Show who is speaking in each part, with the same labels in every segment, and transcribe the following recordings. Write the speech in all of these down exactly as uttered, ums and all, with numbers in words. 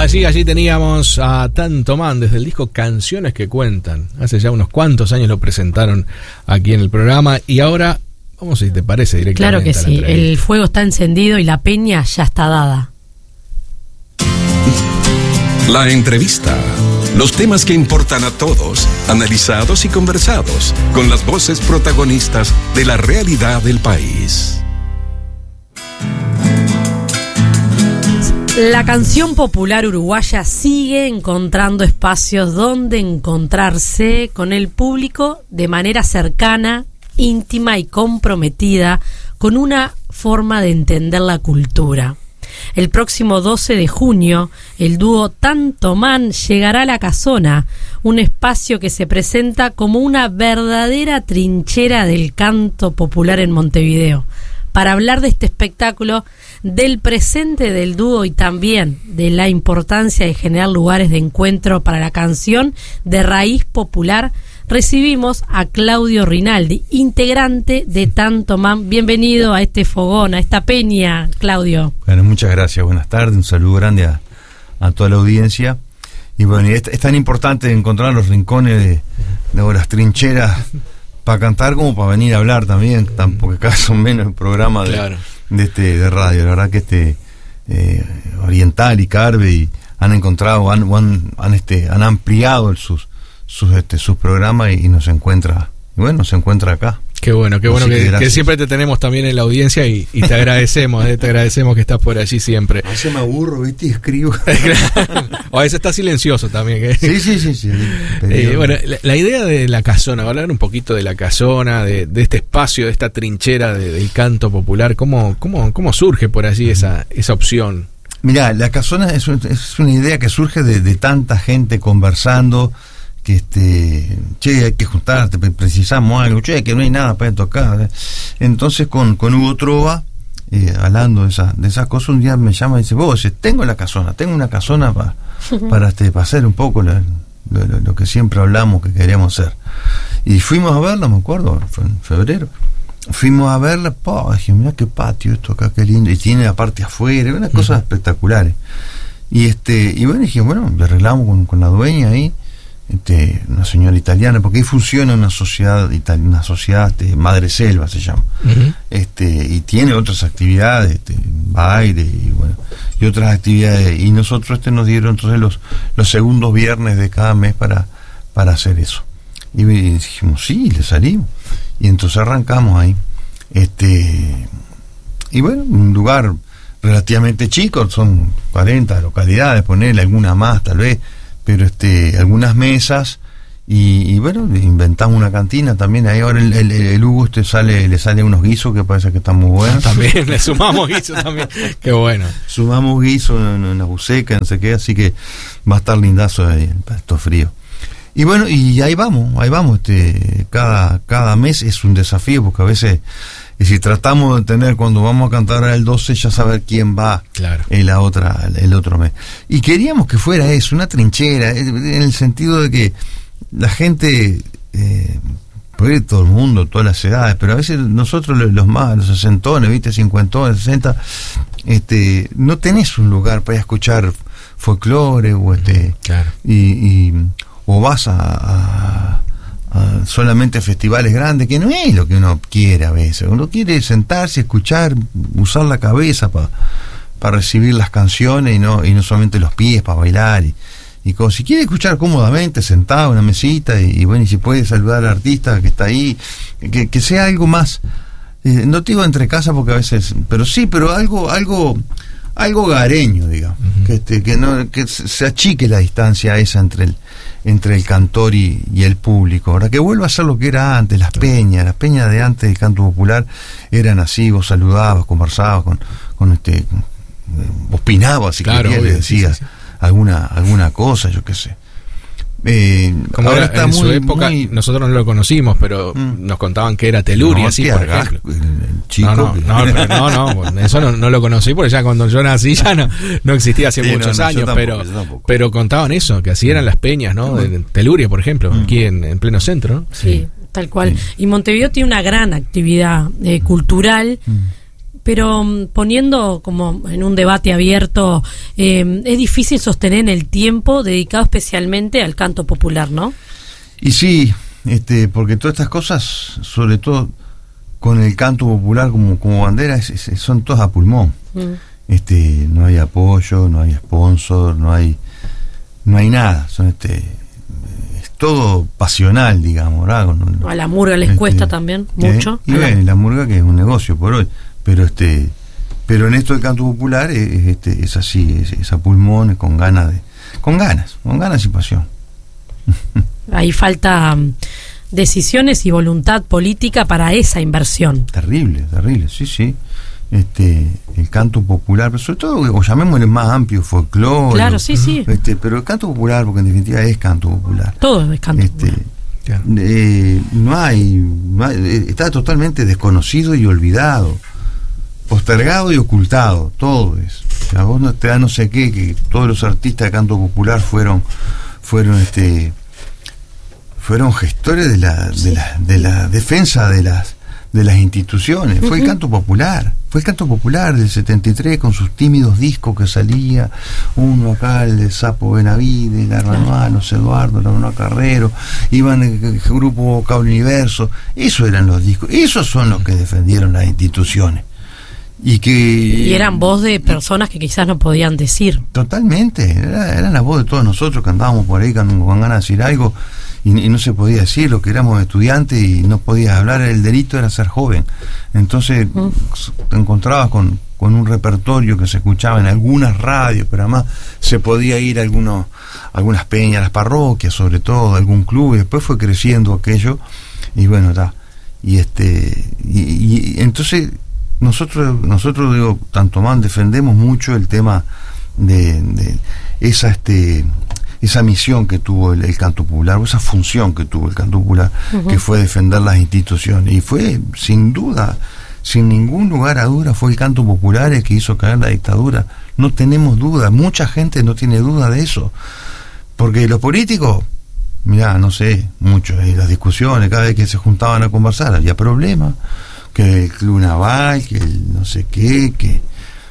Speaker 1: sí, allí teníamos a Tanto Man desde el disco Canciones que Cuentan. Hace ya unos cuantos años lo presentaron aquí en el programa y ahora, vamos si te parece directamente.
Speaker 2: Claro que sí, el fuego está encendido y la peña ya está dada.
Speaker 3: La entrevista. Los temas que importan a todos, analizados y conversados con las voces protagonistas de la realidad del país.
Speaker 2: La canción popular uruguaya sigue encontrando espacios donde encontrarse con el público de manera cercana, íntima y comprometida con una forma de entender la cultura. El próximo doce de junio, el dúo Tanto Man llegará a La Casona, un espacio que se presenta como una verdadera trinchera del canto popular en Montevideo. Para hablar de este espectáculo, del presente del dúo y también de la importancia de generar lugares de encuentro para la canción de raíz popular, recibimos a Claudio Rinaldi, integrante de Tanto Man. Bienvenido a este fogón, a esta peña, Claudio.
Speaker 4: Bueno, muchas gracias, buenas tardes, un saludo grande a, a toda la audiencia. Y bueno, es, es tan importante encontrar los rincones de, de las trincheras para cantar como para venir a hablar también, porque cada vez son menos el programa de, claro. de este de radio. La verdad que este eh, Oriental y Carve han encontrado, han, han, han este han ampliado sus sus este sus programas y, y nos encuentra, y bueno, se encuentra acá.
Speaker 1: Qué bueno, qué bueno que, que, que siempre te tenemos también en la audiencia y, y te agradecemos, eh, te agradecemos que estás por allí siempre.
Speaker 4: A veces me aburro, ¿viste? Y escribo.
Speaker 1: O a veces está silencioso también. ¿eh?
Speaker 4: Sí, sí, sí. sí
Speaker 1: eh, bueno, la, la idea de La Casona, hablar un poquito de La Casona, de, de este espacio, de esta trinchera de, del canto popular, ¿cómo, cómo, cómo surge por allí esa, esa opción?
Speaker 4: Mirá, La Casona es, un, es una idea que surge de, de tanta gente conversando, que este, che, hay que juntarte, precisamos algo, che, que no hay nada para tocar. Entonces con, con Hugo Trova, eh, hablando de, esa, de esas cosas, un día me llama y dice, vos, tengo la casona, tengo una casona pa, para, este, para hacer un poco la, lo, lo, lo que siempre hablamos que queríamos hacer. Y fuimos a verla, me acuerdo, fue en febrero. Fuimos a verla, po, dije, mirá qué patio esto acá, qué lindo, y tiene la parte afuera, unas cosas uh-huh. espectaculares. Y este, y bueno, dije, bueno, le arreglamos con, con la dueña ahí. Este, una señora italiana, porque ahí funciona una sociedad italiana, una sociedad este, Madre Selva se llama, uh-huh. este, y tiene otras actividades, este, baile y bueno, y otras actividades, y nosotros este nos dieron entonces los, los segundos viernes de cada mes para, para hacer eso. Y dijimos, sí, le salimos. Y entonces arrancamos ahí. Este, y bueno, un lugar relativamente chico, son cuarenta localidades, ponerle alguna más tal vez, pero este algunas mesas y, y bueno, inventamos una cantina también. Ahí ahora el, el, el Hugo este sale, le sale unos guisos que parece que están muy buenos.
Speaker 1: También le sumamos guisos también, qué bueno.
Speaker 4: Sumamos guisos en una buceca, no sé qué, así que va a estar lindazo ahí, esto frío. Y bueno, y ahí vamos, ahí vamos, este, cada, cada mes es un desafío, porque a veces, y si tratamos de tener, cuando vamos a cantar el doce, ya saber quién va
Speaker 1: claro.
Speaker 4: en la otra, el otro mes. Y queríamos que fuera eso, una trinchera, en el sentido de que la gente, eh, puede ir todo el mundo, todas las edades, pero a veces nosotros los más, los sesentones, viste, cincuentones, sesenta, este, no tenés un lugar para escuchar folclore, o este,
Speaker 1: claro.
Speaker 4: y, y o vas a, a, a solamente festivales grandes, que no es lo que uno quiere a veces. Uno quiere sentarse, escuchar, usar la cabeza para pa recibir las canciones y no y no solamente los pies para bailar y, y como si quiere escuchar cómodamente, sentado en una mesita y, y bueno, y si puede saludar al artista que está ahí, que, que sea algo más, eh, no te digo entre casa porque a veces, pero sí, pero algo algo algo hogareño, digamos, uh-huh. que este que no que se achique la distancia esa entre el entre el cantor y, y el público, ahora que vuelva a ser lo que era antes, las peñas, las peñas de antes del canto popular eran así, vos saludabas, conversabas con, con este, opinabas si
Speaker 1: claro,
Speaker 4: querías, le decías sí, sí, sí. alguna alguna cosa, yo qué sé. Eh,
Speaker 1: Como ahora era, está en muy, su época muy... nosotros no lo conocimos, pero mm. nos contaban que era Teluri, no, así por ejemplo.
Speaker 4: El chico
Speaker 1: no, no, no, no, no, eso no, no lo conocí porque ya cuando yo nací ya no, no existía hace sí, muchos no, no, años, tampoco, pero pero contaban eso, que así eran las peñas, ¿no? De Teluria, por ejemplo, mm. aquí en, en pleno centro, ¿no?
Speaker 2: Sí, sí. tal cual. Sí. Y Montevideo tiene una gran actividad eh, cultural. Mm. Pero poniendo como en un debate abierto eh, es difícil sostener el tiempo dedicado especialmente al canto popular, ¿no?
Speaker 4: Y sí, este, porque todas estas cosas, sobre todo con el canto popular como, como bandera, es, es, son todas a pulmón. Mm. Este, no hay apoyo, no hay sponsor, no hay, no hay nada. Son este, es todo pasional, digamos, ¿verdad?
Speaker 2: A la murga les este, cuesta también mucho.
Speaker 4: Eh, y bueno, la murga que es un negocio por hoy, pero este, pero en esto del canto popular es, este, es así, es, es a pulmón, es con ganas de, con ganas, con ganas y pasión.
Speaker 2: Ahí falta um, decisiones y voluntad política para esa inversión.
Speaker 4: Terrible, terrible, sí, sí. Este, el canto popular, pero sobre todo, o llamémosle más amplio, folclore.
Speaker 2: Claro, sí, sí.
Speaker 4: Este, pero el canto popular, porque en definitiva es canto popular.
Speaker 2: Todo es canto
Speaker 4: este,
Speaker 2: popular.
Speaker 4: Claro. Eh, no hay, no hay, está totalmente desconocido y olvidado, postergado y ocultado, todo eso. O sea, vos no te da no sé qué, que todos los artistas de canto popular fueron, fueron este fueron gestores de la, de la, de la defensa de las de las instituciones. Uh-huh. Fue el canto popular, fue el canto popular del setenta y tres con sus tímidos discos que salía, uno acá, el de Sapo Benavides, la hermana los Eduardo, la hermana Carrero, iban el, el grupo Cable Universo, esos eran los discos, esos son los que defendieron las instituciones. Y que
Speaker 2: y eran voz de personas que quizás no podían decir.
Speaker 4: Totalmente, era, eran la voz de todos nosotros que andábamos por ahí con, con ganas de decir algo y, y no se podía decir, lo que éramos estudiantes y no podías hablar, el delito era ser joven. Entonces mm. te encontrabas con, con un repertorio que se escuchaba en algunas radios, pero además se podía ir a algunos, algunas peñas, las parroquias sobre todo, algún club, y después fue creciendo aquello y bueno, está. Y este y, y entonces Nosotros, nosotros digo, tanto más defendemos mucho el tema de, de esa este esa misión que tuvo el, el canto popular, o esa función que tuvo el canto popular, uh-huh. que fue defender las instituciones, y fue sin duda, sin ningún lugar a duda, fue el canto popular el que hizo caer la dictadura. No tenemos duda, mucha gente no tiene duda de eso, porque los políticos, mirá, no sé, mucho, y las discusiones, cada vez que se juntaban a conversar había problemas, que el Club Naval, que el no sé qué, que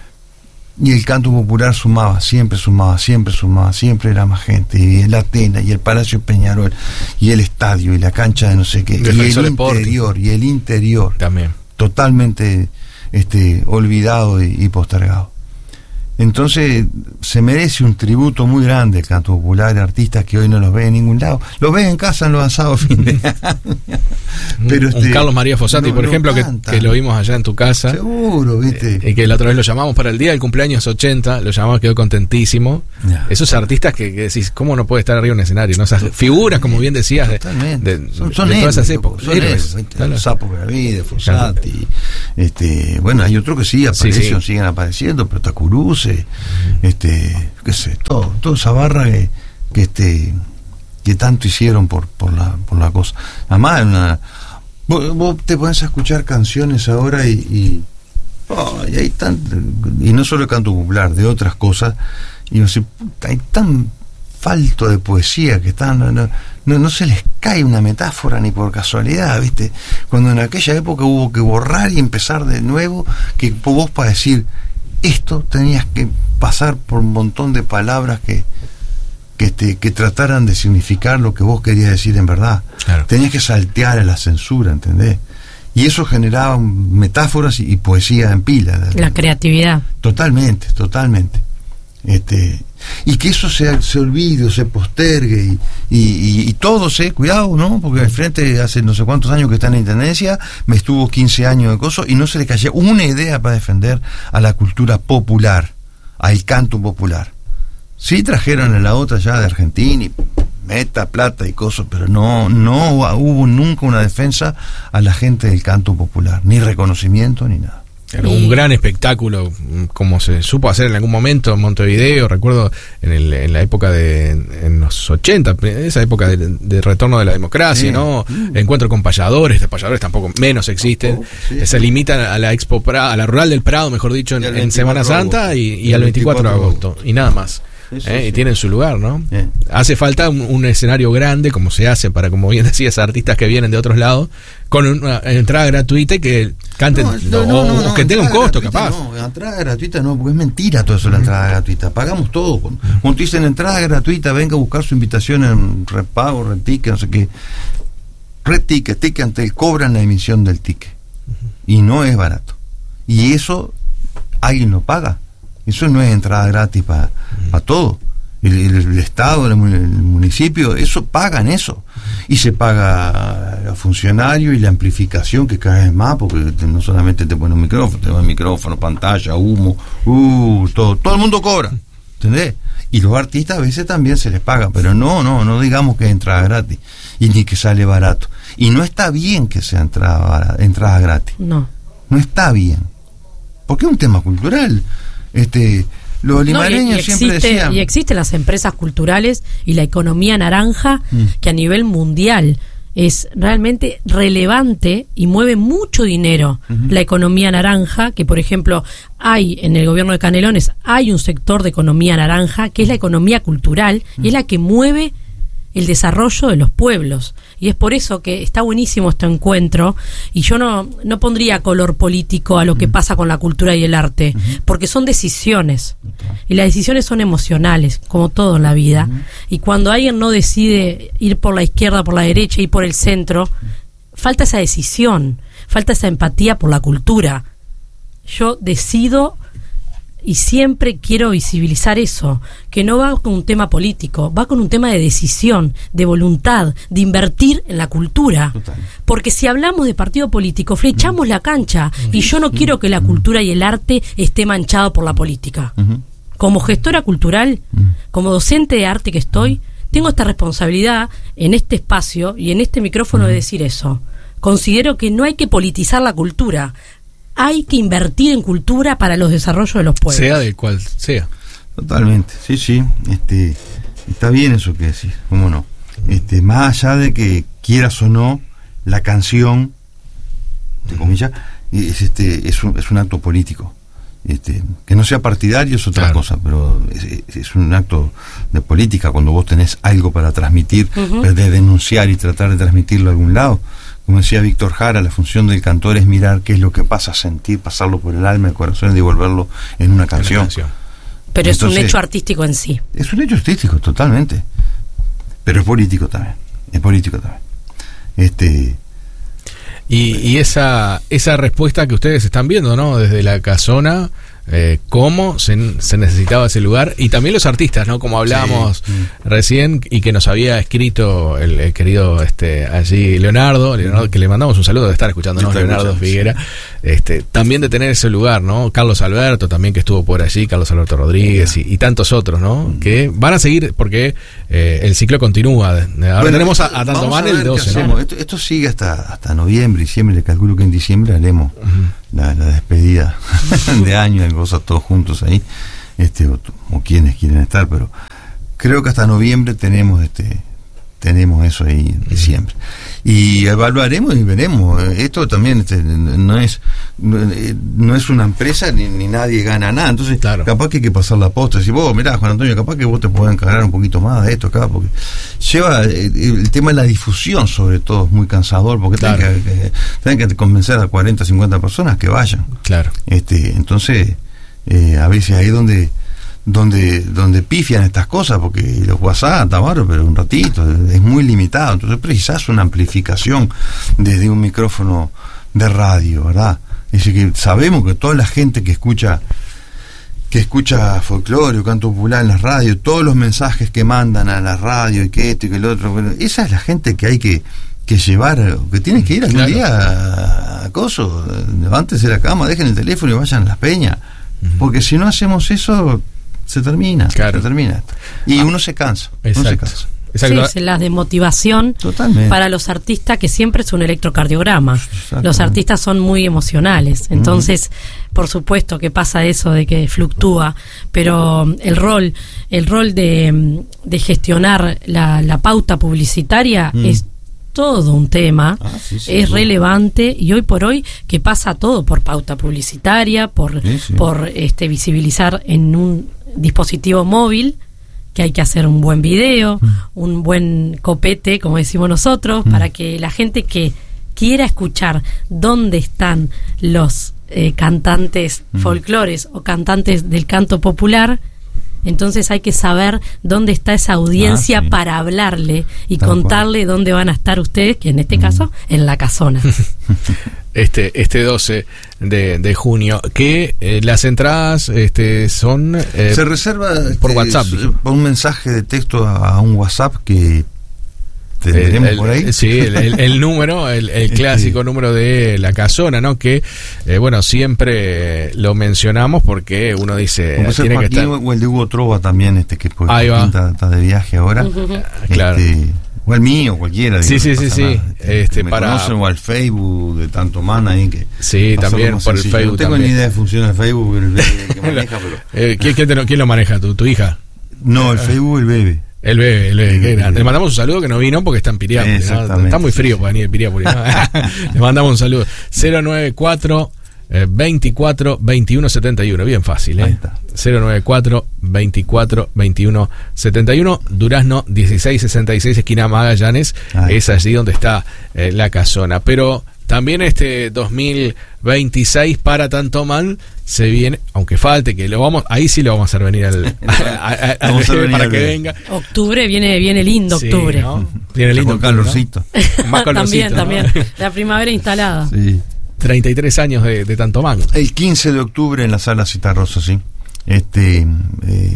Speaker 4: y el canto popular sumaba, siempre sumaba, siempre sumaba, siempre era más gente, y el Atena, y el Palacio Peñarol, y el estadio, y la cancha de no sé qué, y el interior, y el interior,
Speaker 1: también
Speaker 4: totalmente este olvidado y, y postergado. Entonces se merece un tributo muy grande el canto popular, artistas que hoy no los ve en ningún lado, los ve en casa en los asados fin de año. Pero
Speaker 1: un,
Speaker 4: este,
Speaker 1: un Carlos María Fossati,
Speaker 4: no,
Speaker 1: por ejemplo, que, que lo vimos allá en tu casa.
Speaker 4: Seguro, viste.
Speaker 1: Eh, y que la otra vez lo llamamos para el día del cumpleaños ochenta, lo llamamos, quedó contentísimo. Yeah. Esos artistas que, que decís, ¿cómo no puede estar arriba en un escenario? ¿No? Esas figuras, como bien decías, de, de,
Speaker 4: son, son
Speaker 1: de
Speaker 4: héroes,
Speaker 1: todas esas épocas.
Speaker 4: Son héroes, claro. Sapo Benavides, Fossati, este, bueno, hay otro que sí aparecen, sí, sí. siguen apareciendo, pero Tacuruce, este, qué sé, todo, toda esa barra que, que este que tanto hicieron por, por la, por la cosa. Además, una, vos, vos te pones a escuchar canciones ahora y, y, oh, y hay tan, y no solo el canto popular, de otras cosas, y no sé, puta, hay tan falto de poesía que están, no, no, no, no se les cae una metáfora ni por casualidad, ¿viste? Cuando en aquella época hubo que borrar y empezar de nuevo, que vos para decir esto tenías que pasar por un montón de palabras que que, te, que trataran de significar lo que vos querías decir en verdad. Claro. Tenías que saltear a la censura, ¿entendés? Y eso generaba metáforas y, y poesía en pila.
Speaker 2: La creatividad.
Speaker 4: Totalmente, totalmente. Este, y que eso se, se olvide o se postergue y, y, y, y todo se, cuidado, ¿no? Porque al frente hace no sé cuántos años que está en la intendencia, me estuvo quince años de coso y no se le cayó una idea para defender a la cultura popular, al canto popular. Sí trajeron a la otra ya de Argentina y meta, plata y cosas, pero no, no hubo nunca una defensa a la gente del canto popular, ni reconocimiento ni nada.
Speaker 1: Era un gran espectáculo, como se supo hacer en algún momento en Montevideo, recuerdo en, el, en la época de en los ochenta, esa época de, de retorno de la democracia, sí. ¿no? Mm. Encuentro con payadores, de payadores tampoco menos existen, tampoco, sí. Se limitan a la Expo Prado, a la Rural del Prado, mejor dicho, en, en Semana Santa y, y, y al veinticuatro de agosto, y nada más. sí, sí,
Speaker 4: eh,
Speaker 1: sí.
Speaker 4: Y
Speaker 1: tienen su lugar, ¿no?
Speaker 4: Eh.
Speaker 1: Hace falta un, un escenario grande, como se hace para, como bien decías, artistas que vienen de otros lados, con una entrada gratuita y que canten,
Speaker 4: no, no, no,
Speaker 1: o,
Speaker 4: no,
Speaker 1: o que tenga un costo,
Speaker 4: gratuita,
Speaker 1: capaz.
Speaker 4: No, entrada gratuita no, porque es mentira todo eso, la entrada gratuita. Pagamos todo. Cuando te dicen entrada gratuita, venga a buscar su invitación en Repago, Retique, no sé qué. Retique, ticket, antes cobran la emisión del ticket. Y no es barato. Y eso alguien lo paga. Eso no es entrada gratis para pa todo. El, el, el Estado, el, el municipio, eso pagan eso. Y se paga a funcionarios y la amplificación, que cada vez más, porque no solamente te ponen un micrófono, te ponen micrófono, pantalla, humo, uh, todo. Todo el mundo cobra. ¿Entendés? Y los artistas a veces también se les paga, pero no, no, no digamos que es entrada gratis. Y ni que sale barato. Y no está bien que sea entrada, entrada gratis.
Speaker 2: No.
Speaker 4: No está bien. Porque es un tema cultural. Este, los limareños
Speaker 2: no, y, y existe,
Speaker 4: siempre decían...
Speaker 2: Y existen las empresas culturales y la economía naranja,
Speaker 4: mm.
Speaker 2: que a nivel mundial es realmente relevante y mueve mucho dinero. Uh-huh. La economía naranja, que por ejemplo hay en el gobierno de Canelones, hay un sector de economía naranja, que es la economía cultural, uh-huh. y es la que mueve el desarrollo de los pueblos. Y es por eso que está buenísimo este encuentro, y yo no, no pondría color político a lo que pasa con la cultura y el arte, uh-huh. porque son decisiones, y las decisiones son emocionales, como todo en la vida, uh-huh. y cuando alguien no decide ir por la izquierda, por la derecha y por el centro, falta esa decisión, falta esa empatía por la cultura. Yo decido y siempre quiero visibilizar eso, que no va con un tema político, va con un tema de decisión, de voluntad, de invertir en la cultura. Total. Porque si hablamos de partido político, flechamos mm. la cancha, mm. y yo no mm. quiero que la cultura y el arte esté manchado por la política. Mm-hmm. Como gestora cultural, mm. como docente de arte que estoy, tengo esta responsabilidad en este espacio y en este micrófono mm. de decir eso. Considero que no hay que politizar la cultura. Hay que invertir en cultura para los desarrollos de los pueblos.
Speaker 1: Sea de cual sea.
Speaker 4: Totalmente, sí, sí. Este, está bien eso que decís, cómo no. Este, más allá de que quieras o no, la canción, de comillas, es, este, es, un, es un acto político. Este, que no sea partidario es otra claro. cosa, pero es, es un acto de política cuando vos tenés algo para transmitir, uh-huh. de denunciar y tratar de transmitirlo a algún lado. Como decía Víctor Jara, la función del cantor es mirar qué es lo que pasa, sentir, pasarlo por el alma, el corazón y devolverlo en una canción.
Speaker 1: canción.
Speaker 2: Pero entonces, es un hecho artístico en sí.
Speaker 4: Es un hecho artístico, totalmente. Pero es político también. Es político también. Este...
Speaker 1: Y, y esa esa respuesta que ustedes están viendo, ¿no? Desde la casona, eh, cómo se, se necesitaba ese lugar, y también los artistas, ¿no? Como hablábamos sí. recién, y que nos había escrito el, el querido este allí Leonardo, Leonardo, que le mandamos un saludo de estar escuchándonos, Está Leonardo escuchando, Figuera, sí. este también de tener ese lugar, ¿no? Carlos Alberto también, que estuvo por allí, Carlos Alberto Rodríguez, y, y tantos otros, ¿no? Mm. Que van a seguir, porque eh, el ciclo continúa. Ahora bueno, tenemos a, a Tantomán el doce, ¿no?
Speaker 4: Esto, esto sigue hasta, hasta noviembre, diciembre, le calculo que en diciembre haremos uh-huh. la, la despedida de año, y cosas todos juntos ahí, este o, o quienes quieren estar, pero creo que hasta noviembre tenemos este tenemos eso ahí en diciembre, y evaluaremos y veremos. Esto también este, no es no es una empresa ni, ni nadie gana nada, entonces claro. capaz que hay que pasar la posta. Si vos mirá, Juan Antonio, capaz que vos te podés encargar un poquito más de esto acá, porque lleva el, el tema de la difusión, sobre todo, es muy cansador, porque claro. tenés, que, que, tenés que convencer a cuarenta, cincuenta personas que vayan.
Speaker 1: Claro.
Speaker 4: Este, entonces eh, a veces ahí donde donde donde pifian estas cosas, porque los WhatsApp está bárbaro, pero un ratito, es muy limitado. Entonces precisás una amplificación desde un micrófono de radio, ¿verdad? Es decir, que sabemos que toda la gente que escucha que escucha folclore o canto popular en las radios, todos los mensajes que mandan a la radio, y que esto y que el otro, bueno, esa es la gente que hay que que llevar, que tienen que ir algún claro. día a, a coso, levántese de la cama, dejen el teléfono y vayan a las peñas, uh-huh. porque si no hacemos eso se termina, claro. se termina y ah, uno se cansa,
Speaker 1: exacto.
Speaker 4: uno se cansa.
Speaker 2: Sí, es la desmotivación Totalmente. Para los artistas, que siempre es un electrocardiograma. Los artistas son muy emocionales, entonces mm. por supuesto que pasa eso de que fluctúa, pero el rol el rol de, de gestionar la, la pauta publicitaria mm. es todo un tema, ah, sí, sí, es sí. relevante, y hoy por hoy que pasa todo por pauta publicitaria, por, sí, sí. por este visibilizar en un dispositivo móvil, que hay que hacer un buen video, un buen copete, como decimos nosotros, mm. para que la gente que quiera escuchar dónde están los eh, cantantes mm. folclores o cantantes del canto popular, entonces hay que saber dónde está esa audiencia ah, sí. para hablarle y Tal contarle cual. dónde van a estar ustedes, que en este mm. caso, en la casona.
Speaker 1: Este, este doce de, de junio, que eh, las entradas este, son... Eh,
Speaker 4: se reserva
Speaker 1: por
Speaker 4: este,
Speaker 1: WhatsApp.
Speaker 4: Por un mensaje de texto a, a un WhatsApp que tendremos
Speaker 1: el,
Speaker 4: por ahí.
Speaker 1: Sí, el, el, el número, el, el clásico número de la casona, ¿no? Que, eh, bueno, siempre lo mencionamos porque uno dice...
Speaker 4: Tiene que estar... O el de Hugo Trova también, este que pues, está, está de viaje ahora.
Speaker 1: Uh-huh. Claro.
Speaker 4: Este, o el mío, cualquiera.
Speaker 1: Sí,
Speaker 4: digo,
Speaker 1: sí, sí, sí.
Speaker 4: Este,
Speaker 1: este,
Speaker 4: me
Speaker 1: para...
Speaker 4: conocen o al Facebook de tanto man ahí que...
Speaker 1: Sí, también por el Facebook.
Speaker 4: No tengo
Speaker 1: también.
Speaker 4: ni idea de funciona el Facebook, el bebé que maneja, pero...
Speaker 1: eh, ¿quién, quién, te lo, ¿Quién lo maneja? ¿Tu, tu hija?
Speaker 4: No, el Facebook, el bebé.
Speaker 1: El bebé, el bebé, qué grande. Le mandamos un saludo que no vino porque está en Piriápolis, ¿no? Está muy frío para venir de Piriápolis, ¿no? Le mandamos un saludo. cero noventa y cuatro veinticuatro veintiuno setenta y uno, bien fácil, ¿eh? cero noventa y cuatro veinticuatro veintiuno setenta y uno, Durazno dieciséis sesenta y seis, esquina Magallanes. Ahí. Es allí donde está eh, la casona. Pero también este dos mil veintiséis para Tantomán se viene, aunque falte, que lo vamos, ahí sí lo vamos a hacer venir al, a, a, a, al venir para que venga.
Speaker 2: Octubre viene, viene lindo octubre.
Speaker 1: Sí, ¿no? Viene lindo
Speaker 4: con calorcito.
Speaker 1: ¿No? Más calorcito.
Speaker 2: También,
Speaker 1: ¿no?
Speaker 2: también. La primavera instalada.
Speaker 4: Sí.
Speaker 1: treinta y tres años de, de Tantomán.
Speaker 4: El quince de octubre en la sala Citarrosa, sí. Este, eh,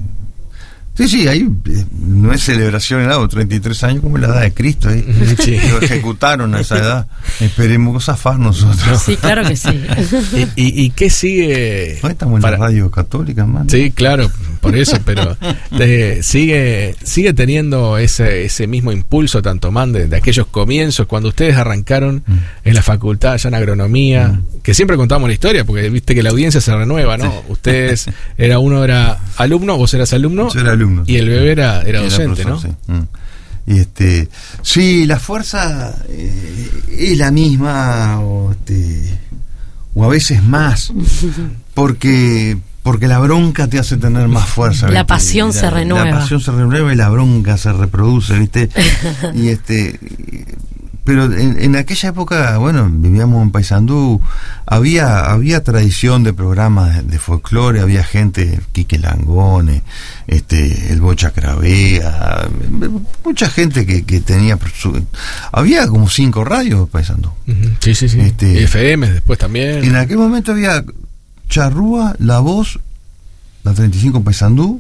Speaker 4: sí, sí, ahí eh, no es celebración en algo, treinta y tres años como la edad de Cristo, ¿eh? Sí. Lo ejecutaron a esa edad. Esperemos zafar nosotros.
Speaker 2: Sí, claro que sí.
Speaker 1: ¿Y, y, y qué sigue?
Speaker 4: No estamos en para... la radio católica, man.
Speaker 1: Sí, claro, por eso, pero eh, sigue sigue teniendo ese ese mismo impulso Tantomán de, de aquellos comienzos cuando ustedes arrancaron mm. en la facultad allá en agronomía, mm. que siempre contamos la historia porque viste que la audiencia se renueva, ¿no? Sí. Ustedes era uno era alumno, vos eras alumno.
Speaker 4: Yo era alumno.
Speaker 1: Y el bebé era, era docente,
Speaker 4: era
Speaker 1: profesor,
Speaker 4: ¿no? Sí. Mm. Y este, sí, la fuerza eh, es la misma o, este, o a veces más, porque porque la bronca te hace tener más fuerza.
Speaker 2: La
Speaker 4: ¿viste?
Speaker 2: pasión
Speaker 4: la,
Speaker 2: se renueva.
Speaker 4: La pasión se renueva y la bronca se reproduce, ¿viste? Y este, pero en, en aquella época, bueno, vivíamos en Paysandú, había había tradición de programas de, de folclore, había gente, Quique Langone, este, el Bocha Cravea, mucha gente que, que tenía su, había como cinco radios de Paysandú.
Speaker 1: Uh-huh. Sí, sí, sí. Este, y F M después también.
Speaker 4: En aquel momento había Charrúa, La Voz, la treinta y cinco Paysandú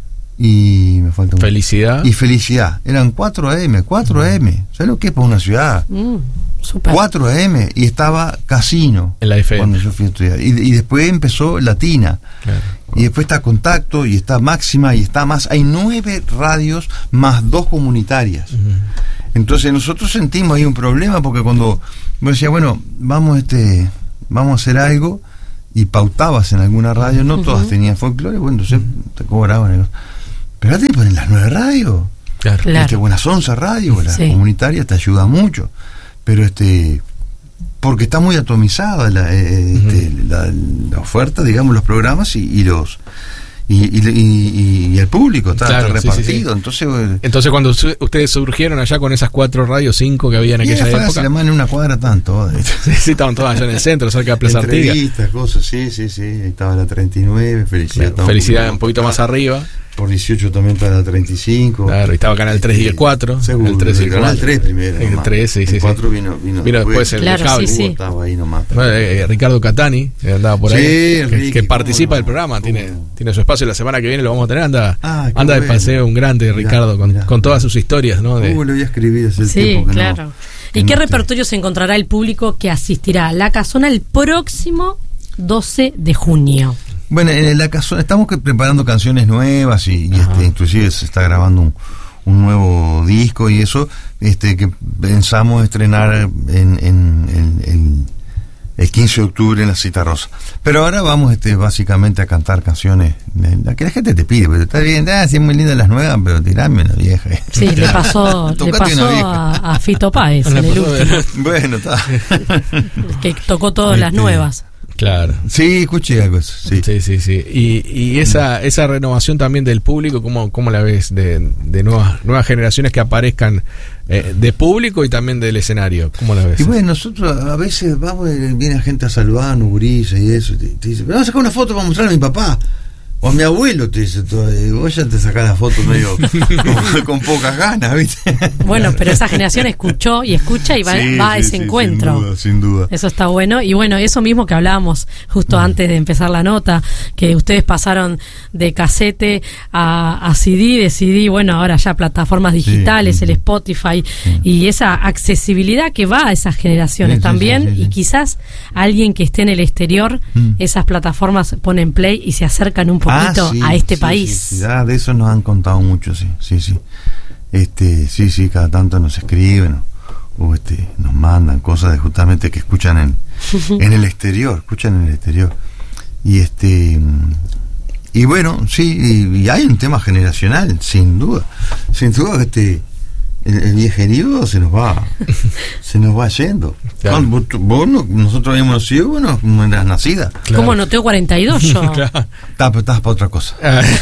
Speaker 4: y me falta un...
Speaker 1: Felicidad.
Speaker 4: Y Felicidad. Eran cuatro A M, cuatro A M. ¿Sabes lo que es para una ciudad? Mm, super. cuatro A M y estaba Casino.
Speaker 1: En la F M.
Speaker 4: Cuando yo fui a estudiar. Y, y después empezó Latina. Claro. Y después está Contacto y está Máxima y está más. Hay nueve radios más dos comunitarias. Uh-huh. Entonces nosotros sentimos ahí un problema porque cuando me decía, bueno, vamos este vamos a hacer algo y pautabas en alguna radio, no uh-huh. todas tenían folclore, bueno, entonces uh-huh. te cobraban. Pero ahora te ponen las nueve radios.
Speaker 1: Claro.
Speaker 2: Claro.
Speaker 4: Este, buenas once radios, la
Speaker 2: sí.
Speaker 4: comunitaria te ayuda mucho. Pero este porque está muy atomizada la, eh, uh-huh. este, la, la oferta, digamos, los programas y, y los y, y, y, y el público está,
Speaker 1: claro,
Speaker 4: está repartido.
Speaker 1: Sí, sí, sí.
Speaker 4: Entonces,
Speaker 1: entonces cuando su, ustedes surgieron allá con esas cuatro radios, cinco que había en aquella época.
Speaker 4: Se le en una cuadra tanto.
Speaker 1: Sí, sí, estaban todas allá en el centro, cerca de Plaza Artigas.
Speaker 4: Entrevistas, cosas, sí, sí, sí. Ahí estaba la treinta y nueve, Felicidad.
Speaker 1: Claro, Felicidad un poquito más arriba.
Speaker 4: Por dieciocho también está la treinta y cinco.
Speaker 1: Claro, y estaba Canal tres y el cuatro.
Speaker 4: Seguro,
Speaker 1: el tres y el
Speaker 4: Canal tres primero.
Speaker 1: El tres, sí, sí.
Speaker 4: El cuatro vino, vino,
Speaker 1: vino después el
Speaker 2: claro,
Speaker 1: cable.
Speaker 2: Sí, sí.
Speaker 4: Estaba ahí nomás.
Speaker 1: Bueno, eh, Ricardo Catani andaba por ahí.
Speaker 4: Sí,
Speaker 1: que,
Speaker 4: Ricky,
Speaker 1: que participa
Speaker 4: no,
Speaker 1: del programa.
Speaker 4: ¿cómo?
Speaker 1: Tiene, tiene su espacio la semana que viene, lo vamos a tener. Anda,
Speaker 4: ah,
Speaker 1: anda
Speaker 4: bueno.
Speaker 1: de paseo un grande, Ricardo, mirá, con, mirá. con todas sus historias, ¿no? De...
Speaker 4: Uh, lo voy a escribir hace el
Speaker 2: sí,
Speaker 4: tiempo que
Speaker 2: claro.
Speaker 4: no.
Speaker 2: ¿Y qué no repertorio te... se encontrará el público que asistirá a la casona el próximo doce de junio?
Speaker 4: Bueno, en la casona estamos preparando canciones nuevas y, y este, inclusive se está grabando un, un nuevo disco y eso, este, que pensamos estrenar en, en, en, en el quince de octubre en la Citarrosa. Pero ahora vamos este, básicamente a cantar canciones la que la gente te pide, pero está bien, ah, sí, muy lindas las nuevas, pero tirame la vieja.
Speaker 2: Sí, le pasó, le pasó a, a Fito Páez en el último.
Speaker 4: Bueno, está.
Speaker 2: Que tocó todas este, las nuevas.
Speaker 1: Claro.
Speaker 4: Sí, escuché algo eso, sí.
Speaker 1: Sí, sí, sí. Y, y esa, esa renovación también del público, ¿cómo, cómo la ves? De, de nuevas, nuevas generaciones que aparezcan eh, de público y también del escenario. ¿Cómo la ves?
Speaker 4: Y bueno, nosotros a veces vamos, viene gente a saludarnos, gurises y eso, y te, te dice, vamos a sacar una foto para mostrarle a mi papá. O a mi abuelo, te dice todo. Y vos ya te sacás la foto medio con, con pocas ganas, ¿viste?
Speaker 2: Bueno, pero esa generación escuchó y escucha y va,
Speaker 4: Sí,
Speaker 2: va a
Speaker 4: sí,
Speaker 2: ese
Speaker 4: sí,
Speaker 2: encuentro.
Speaker 4: Sin duda, sin duda.
Speaker 2: Eso está bueno. Y bueno, eso mismo que hablábamos justo mm. antes de empezar la nota, que ustedes pasaron de casete a, a C D, de C D, bueno, ahora ya plataformas digitales, sí, el Spotify, sí. y esa accesibilidad que va a esas generaciones sí, también. Sí, sí, sí, sí. Y quizás alguien que esté en el exterior, mm. esas plataformas ponen play y se acercan un poquito ah, sí, a este
Speaker 4: sí,
Speaker 2: país.
Speaker 4: Sí, sí. Ah, de eso nos han contado mucho, sí, sí, sí. Este, sí, sí, cada tanto nos escriben o, o este, nos mandan cosas de justamente que escuchan en, en el exterior, escuchan en el exterior. Y este y bueno, sí, y, y hay un tema generacional, sin duda. Sin duda que este el, el viejerío se nos va se nos va yendo. Claro. Vos, vos no, nosotros habíamos nacido, bueno, no eras nacida.
Speaker 2: Claro. ¿Cómo no tengo cuarenta y dos yo?
Speaker 1: Claro.
Speaker 4: Estás, estás para otra cosa.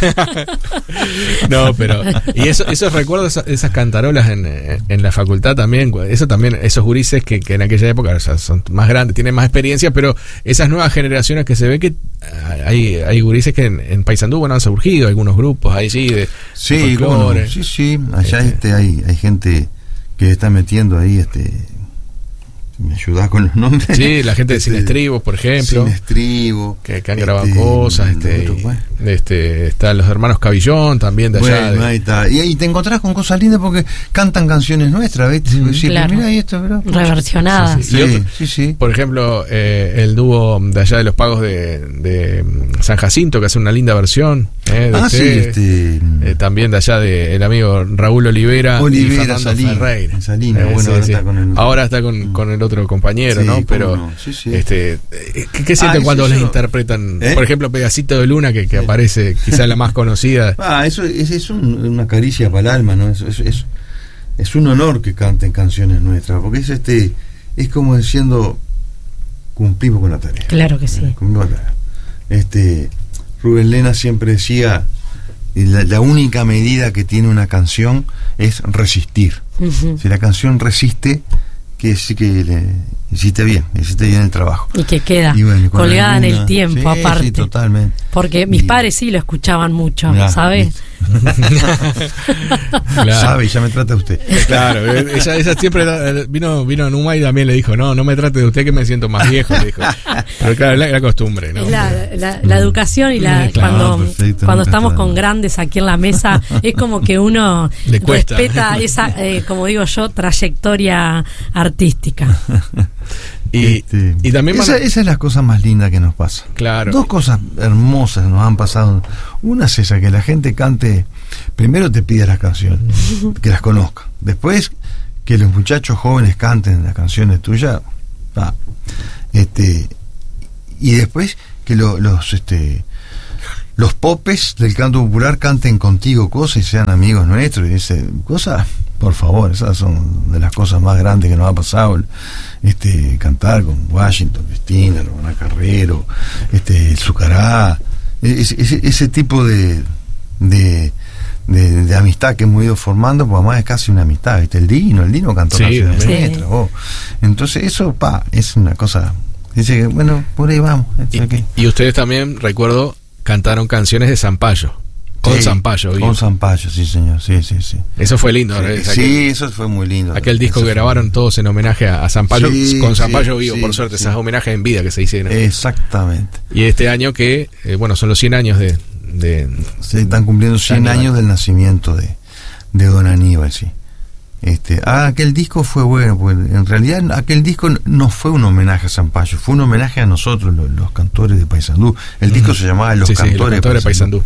Speaker 1: No, pero y eso, esos recuerdos, esas cantarolas en, en la facultad también, eso también, esos gurises que, que en aquella época, o sea, son más grandes, tienen más experiencia, pero esas nuevas generaciones que se ve que hay, hay gurises que en, en Paysandú, bueno, han surgido algunos grupos ahí sí de,
Speaker 4: sí,
Speaker 1: de folclore.
Speaker 4: Bueno, sí, sí, allá
Speaker 1: este,
Speaker 4: este hay, hay gente que está metiendo ahí este ¿me ayudás con los nombres?
Speaker 1: Sí, la gente de
Speaker 4: este,
Speaker 1: Sin Estribos, por ejemplo.
Speaker 4: Sin Estribo.
Speaker 1: Que, que han grabado este, cosas. Este, otro, bueno. y, este, están los hermanos Cabillón también de allá.
Speaker 4: Bueno,
Speaker 1: de,
Speaker 4: ahí está. Y ahí te encontrás con cosas lindas porque cantan canciones nuestras, ¿viste?
Speaker 2: Mm,
Speaker 4: sí,
Speaker 2: claro.
Speaker 4: Mira ahí esto, ¿verdad?
Speaker 2: Reversionadas.
Speaker 1: Sí, sí.
Speaker 4: Sí,
Speaker 1: Otro,
Speaker 4: sí, sí.
Speaker 1: Por ejemplo, eh, el dúo de allá de los Pagos de, de San Jacinto, que hace una linda versión. Eh, de
Speaker 4: ah,
Speaker 1: usted,
Speaker 4: sí, este.
Speaker 1: Eh, también de allá de el amigo Raúl Olivera.
Speaker 4: Olivera,
Speaker 1: y Fernando
Speaker 4: Salina,
Speaker 1: Ferreira.
Speaker 4: Salina,
Speaker 1: Eh,
Speaker 4: bueno,
Speaker 1: sí,
Speaker 4: ahora,
Speaker 1: sí.
Speaker 4: Está con el,
Speaker 1: ahora está con, con el otro compañero,
Speaker 4: sí,
Speaker 1: ¿no? Pero
Speaker 4: no. Sí, sí.
Speaker 1: este ¿qué, qué sienten
Speaker 4: ah,
Speaker 1: cuando
Speaker 4: eso,
Speaker 1: les interpretan?
Speaker 4: ¿eh?
Speaker 1: Por ejemplo, Pedacito de Luna, que, que aparece quizá la más conocida.
Speaker 4: Ah, eso es, es un, una caricia para el alma, ¿no? Es, es, es, es un honor que canten canciones nuestras, porque es este es como diciendo cumplimos con la tarea.
Speaker 2: Claro que sí.
Speaker 4: Cumplimos con la tarea. Este Rubén Lena siempre decía la, la única medida que tiene una canción es resistir. Uh-huh. Si la canción resiste, que sí que le hiciste bien, hiciste bien el trabajo.
Speaker 2: Y que queda
Speaker 4: y bueno,
Speaker 2: colgada
Speaker 4: alguna,
Speaker 2: en el tiempo,
Speaker 4: sí,
Speaker 2: aparte.
Speaker 4: Sí, totalmente.
Speaker 2: Porque mis
Speaker 4: y,
Speaker 2: padres sí lo escuchaban mucho,
Speaker 4: ya,
Speaker 2: ¿sabes?
Speaker 4: Claro. Sabe, ya me trata usted.
Speaker 1: Claro, ella, ella siempre vino vino en Uma y también le dijo, no, no me trate de usted que me siento más viejo, le dijo. Pero claro, es la, la costumbre, ¿no?
Speaker 2: La, la, la educación y la
Speaker 1: claro,
Speaker 2: cuando,
Speaker 4: perfecto,
Speaker 2: cuando estamos
Speaker 4: claro.
Speaker 2: con grandes aquí en la mesa, es como que uno
Speaker 1: le cuesta.
Speaker 2: respeta esa, eh, como digo yo, trayectoria artística.
Speaker 1: Y,
Speaker 4: este,
Speaker 1: y también
Speaker 4: esa,
Speaker 1: van a...
Speaker 4: esa es la cosa más linda que nos pasa.
Speaker 1: Claro.
Speaker 4: Dos cosas hermosas nos han pasado. Una es esa, que la gente cante, primero te pide las canciones, que las conozca. Después, que los muchachos jóvenes canten las canciones tuyas. Ah, este, y después, que lo, los este los popes del canto popular canten contigo cosas y sean amigos nuestros. Y ese, cosas, por favor, esas son de las cosas más grandes que nos ha pasado. Este, cantar con Washington, Cristina, Romana Carrero, este, el Zucará, ese, ese, ese tipo de, de, de, de amistad que hemos ido formando, pues además es casi una amistad, ¿viste? El Dino, el Dino cantó
Speaker 1: sí,
Speaker 4: canciones
Speaker 2: sí.
Speaker 4: nuestras, oh. Entonces eso, pa, es una cosa, dice que, bueno, por ahí vamos.
Speaker 1: Y, okay. y ustedes también, recuerdo, cantaron canciones de Zampayo. Con
Speaker 4: sí,
Speaker 1: Zampayo,
Speaker 4: con Zampayo, sí señor, sí, sí, sí.
Speaker 1: Eso fue lindo,
Speaker 4: sí,
Speaker 1: ¿no?
Speaker 4: sí,
Speaker 1: aquel,
Speaker 4: eso fue muy lindo.
Speaker 1: Aquel disco
Speaker 4: eso
Speaker 1: que grabaron todos en homenaje a, a Zampayo,
Speaker 4: sí,
Speaker 1: con Zampayo
Speaker 4: sí,
Speaker 1: vivo,
Speaker 4: sí,
Speaker 1: por suerte,
Speaker 4: sí.
Speaker 1: esas homenajes en vida que se hicieron.
Speaker 4: Exactamente.
Speaker 1: Y este año que, eh, bueno, son los cien años de... de
Speaker 4: se están cumpliendo cien
Speaker 1: Aníbal.
Speaker 4: años del nacimiento de, de Don Aníbal, sí. Este, ah, aquel disco fue bueno, pues en realidad aquel disco no fue un homenaje a Zampayo, fue un homenaje a nosotros, los, los cantores de Paysandú. El disco
Speaker 1: uh-huh.
Speaker 4: se llamaba Los
Speaker 1: sí,
Speaker 4: Cantores,
Speaker 1: sí, los cantores de Paysandú.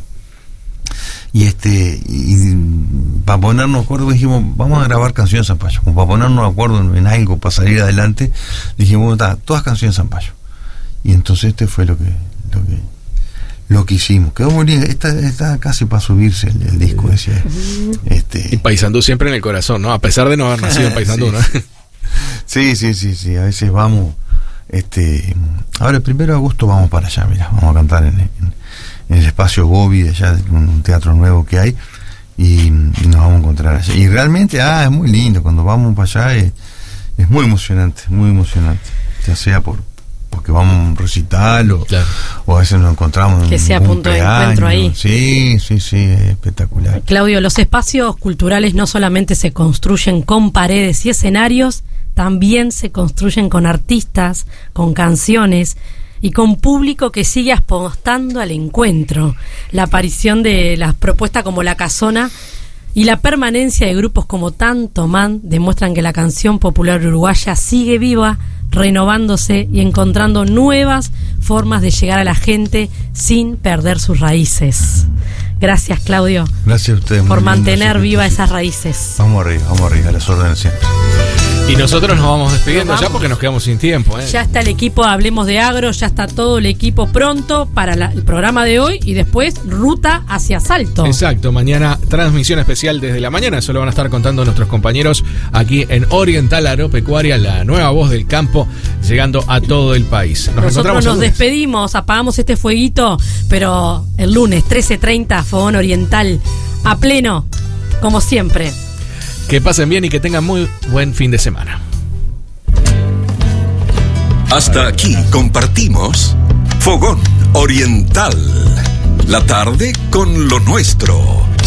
Speaker 4: Y este, y, y para ponernos de acuerdo dijimos, vamos a grabar canciones de Zampayo, como para ponernos de acuerdo en, en algo, para salir adelante, dijimos, bueno, todas canciones de Zampayo. Y entonces este fue lo que, lo que lo que hicimos. Quedó muy bien, está, está casi para subirse el, el disco ese. Este,
Speaker 1: y Paysandú siempre en el corazón, ¿no? A pesar de no haber nacido en Paysandú,
Speaker 4: sí,
Speaker 1: ¿no?
Speaker 4: Sí, sí, sí, sí, a veces vamos, Este, ahora el primero de agosto vamos para allá, mira, vamos a cantar en, en, en el espacio Gobi, allá, un teatro nuevo que hay, y, y nos vamos a encontrar allá. Y realmente, ah, es muy lindo, cuando vamos para allá es, es muy emocionante, muy emocionante, ya sea por porque vamos a un recital o, claro. o a veces nos encontramos
Speaker 2: que
Speaker 4: en
Speaker 2: sea
Speaker 4: un
Speaker 2: punto de encuentro ahí.
Speaker 4: Sí, sí, sí, es espectacular.
Speaker 2: Claudio, los espacios culturales no solamente se construyen con paredes y escenarios, también se construyen con artistas, con canciones y con público que sigue apostando al encuentro. La aparición de las propuestas como La Casona y la permanencia de grupos como Tanto Man demuestran que la canción popular uruguaya sigue viva, renovándose y encontrando nuevas formas de llegar a la gente sin perder sus raíces. Gracias, Claudio.
Speaker 4: Gracias a ustedes
Speaker 2: por mantener viva esas raíces.
Speaker 4: Vamos arriba, vamos arriba, a las órdenes siempre.
Speaker 1: Y nosotros nos vamos despidiendo nos vamos. ya porque nos quedamos sin tiempo. ¿eh?
Speaker 2: Ya está el equipo Hablemos de Agro, ya está todo el equipo pronto para la, el programa de hoy y después ruta hacia Salto.
Speaker 1: Exacto, mañana transmisión especial desde la mañana, eso lo van a estar contando nuestros compañeros aquí en Oriental Agropecuaria, la nueva voz del campo, llegando a todo el país. Nos
Speaker 2: Nosotros nos despedimos, apagamos este fueguito, pero el lunes trece treinta, Fogón Oriental, a pleno, como siempre.
Speaker 1: Que pasen bien y que tengan muy buen fin de semana.
Speaker 3: Hasta aquí compartimos Fogón Oriental. La tarde con lo nuestro.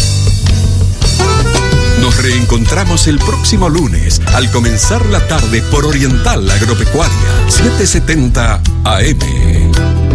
Speaker 3: Nos reencontramos el próximo lunes al comenzar la tarde por Oriental Agropecuaria, setecientos setenta A M.